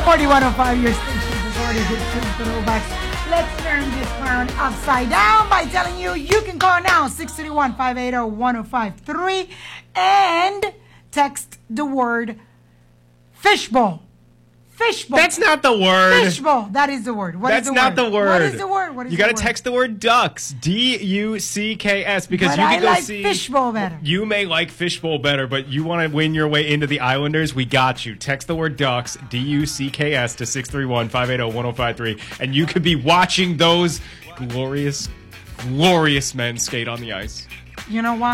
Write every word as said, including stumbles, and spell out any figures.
forty-one oh five, your station is already hit two throwbacks. Let's turn this crown upside down by telling you you can call now six three one, five eight zero, one zero five three and text the word fishbowl. Fishbowl. That's not the word. Fishbowl. That is the word. What That's is the not word? the word. What is the word? What is you the got to word? text the word ducks. D U C K S because But you I can go like see. fishbowl better. You may like fishbowl better, but you want to win your way into the Islanders? We got you. Text the word ducks, D U C K S, to six three one, five eight zero, one zero five three, and you could be watching those glorious, glorious men skate on the ice. You know what?